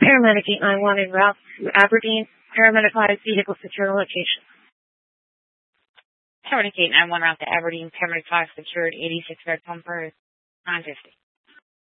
Paramedic 891 en route to Aberdeen. Paramedic 5 vehicle secure location. Paramedic 891 route to Aberdeen. Paramedic 5 secured 86 bed pumper 950.